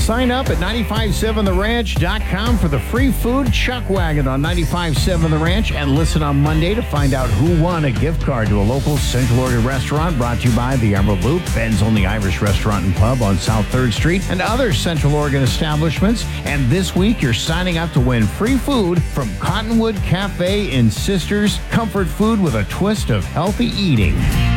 Sign up at 957theranch.com for the free food chuck wagon on 95.7 The Ranch, and listen on Monday to find out who won a gift card to a local Central Oregon restaurant, brought to you by the Emerald Loop, Ben's Only Irish Restaurant and Pub on South 3rd Street, and other Central Oregon establishments. And this week, you're signing up to win free food from Cottonwood Cafe in Sisters, comfort food with a twist of healthy eating.